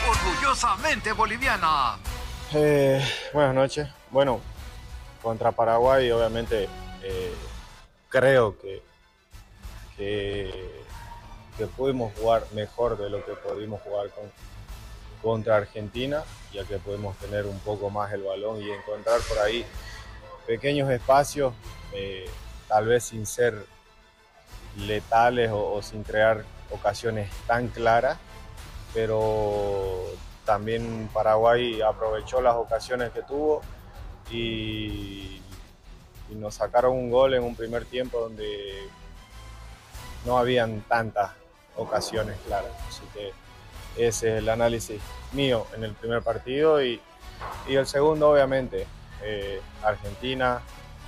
orgullosamente boliviana. Buenas noches. Bueno, contra Paraguay obviamente creo que pudimos jugar mejor de lo que pudimos jugar contra Argentina, ya que pudimos tener un poco más el balón y encontrar por ahí pequeños espacios, tal vez sin ser letales o sin crear ocasiones tan claras, pero también Paraguay aprovechó las ocasiones que tuvo y nos sacaron un gol en un primer tiempo donde no habían tantas ocasiones claras. Así que ese es el análisis mío en el primer partido y el segundo obviamente Argentina,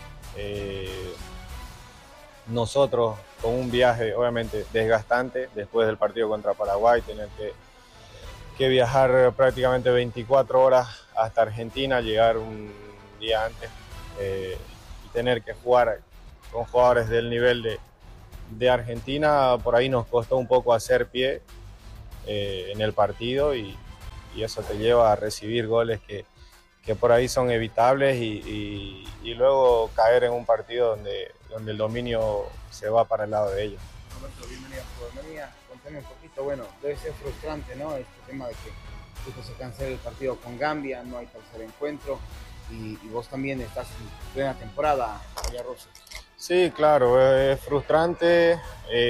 nosotros con un viaje obviamente desgastante después del partido contra Paraguay, tener que viajar prácticamente 24 horas hasta Argentina, llegar un día antes y tener que jugar con jugadores del nivel de Argentina, por ahí nos costó un poco hacer pie en el partido y eso te lleva a recibir goles que por ahí son evitables y luego caer en un partido donde el dominio se va para el lado de ellos. Roberto, bienvenida. Contame un poquito, bueno, debe ser frustrante, ¿no? Este tema de que justo se cancela el partido con Gambia, no hay tercer encuentro y vos también estás en plena temporada allá, Rosso. Sí, claro, es frustrante,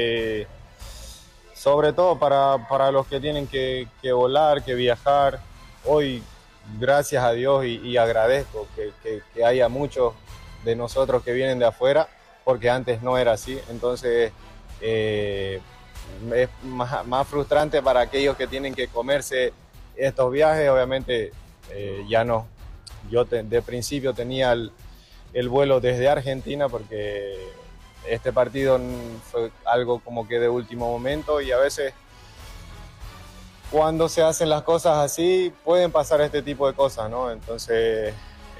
sobre todo para los que tienen que volar, que viajar. Hoy, gracias a Dios y agradezco que haya muchos de nosotros que vienen de afuera, porque antes no era así. Entonces es más frustrante para aquellos que tienen que comerse estos viajes. Obviamente ya no, yo de principio tenía el vuelo desde Argentina porque este partido fue algo como que de último momento y a veces cuando se hacen las cosas así pueden pasar este tipo de cosas, ¿no? Entonces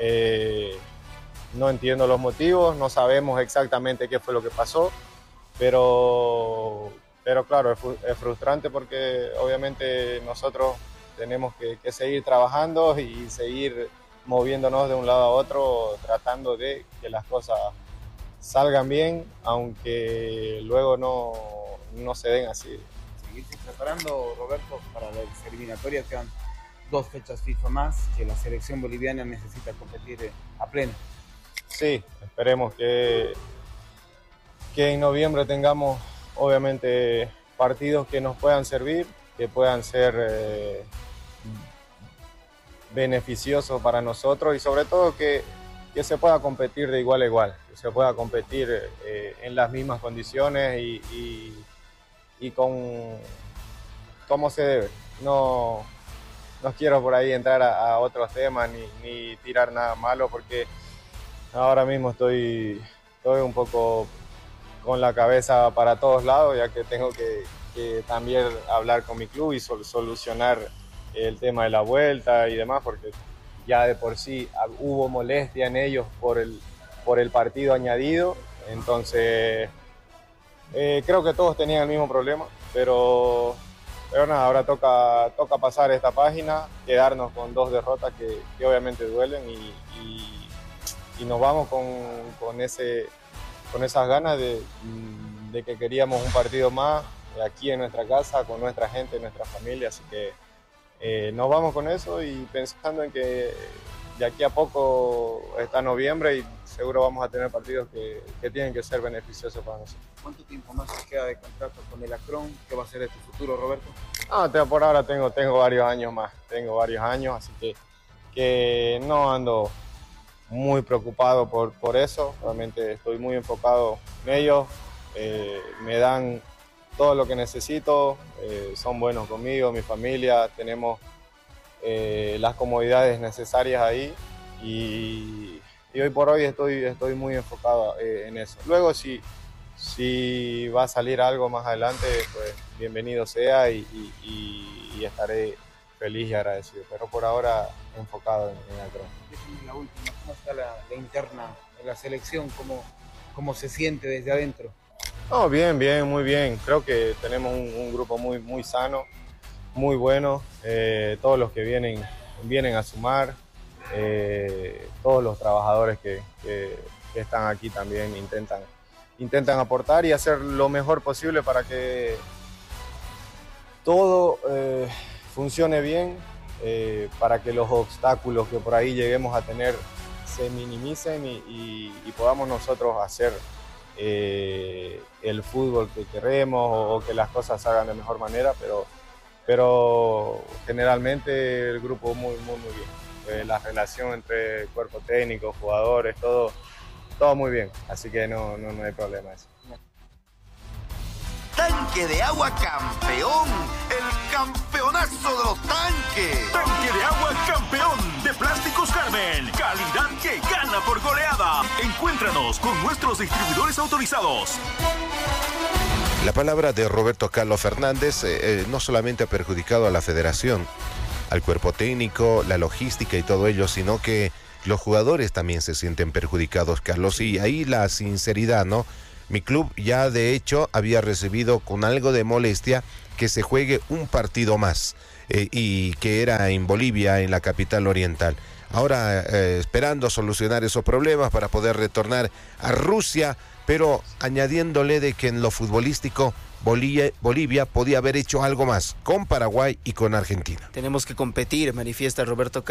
no entiendo los motivos, no sabemos exactamente qué fue lo que pasó, pero claro, es frustrante porque obviamente nosotros tenemos que seguir trabajando y seguir moviéndonos de un lado a otro, tratando de que las cosas salgan bien, aunque luego no se den así. Seguirse preparando, Roberto, para las eliminatorias. Quedan 2 fechas FIFA más que la selección boliviana necesita competir a pleno. Sí, esperemos que en noviembre tengamos obviamente partidos que nos puedan servir, que puedan ser beneficiosos para nosotros y sobre todo que se pueda competir de igual a igual, que se pueda competir en las mismas condiciones y con cómo se debe. No quiero por ahí entrar a otros temas ni tirar nada malo porque ahora mismo estoy un poco con la cabeza para todos lados, ya que tengo que también hablar con mi club y solucionar el tema de la vuelta y demás, porque ya de por sí hubo molestia en ellos por el partido añadido. Entonces creo que todos tenían el mismo problema, pero nada, ahora toca pasar esta página, quedarnos con 2 derrotas que obviamente duelen y nos vamos con esas ganas de que queríamos un partido más aquí en nuestra casa, con nuestra gente, nuestra familia, así que nos vamos con eso y pensando en que de aquí a poco está noviembre y seguro vamos a tener partidos que tienen que ser beneficiosos para nosotros. ¿Cuánto tiempo más te queda de contrato con el Akron? ¿Qué va a ser de tu futuro, Roberto? Por ahora tengo varios años más, así que no ando muy preocupado por eso, realmente estoy muy enfocado en ellos, me dan todo lo que necesito, son buenos conmigo, mi familia, tenemos las comodidades necesarias ahí y hoy por hoy estoy muy enfocado en eso. Luego si va a salir algo más adelante, pues bienvenido sea y estaré feliz y agradecido, pero por ahora enfocado en Akron. La última, ¿cómo está la interna de la selección? ¿Cómo se siente desde adentro? No, bien, muy bien. Creo que tenemos un grupo muy sano, muy bueno, todos los que vienen a sumar, todos los trabajadores que están aquí también intentan aportar y hacer lo mejor posible para que todo funcione bien, para que los obstáculos que por ahí lleguemos a tener se minimicen y podamos nosotros hacer el fútbol que queremos o que las cosas se hagan de mejor manera, pero generalmente el grupo muy bien. La relación entre cuerpo técnico, jugadores, todo muy bien, así que no hay problema eso. Tanque de agua campeón, el campeonazo de los tanques. Tanque de agua campeón de Plásticos Carmen, calidad que gana por goleada. Encuéntranos con nuestros distribuidores autorizados. La palabra de Roberto Carlos Fernández no solamente ha perjudicado a la federación, al cuerpo técnico, la logística y todo ello, sino que los jugadores también se sienten perjudicados, Carlos, y ahí la sinceridad, ¿no? Mi club ya de hecho había recibido con algo de molestia que se juegue un partido más y que era en Bolivia, en la capital oriental. Ahora esperando solucionar esos problemas para poder retornar a Rusia, pero añadiéndole de que en lo futbolístico Bolivia podía haber hecho algo más con Paraguay y con Argentina. Tenemos que competir, manifiesta Roberto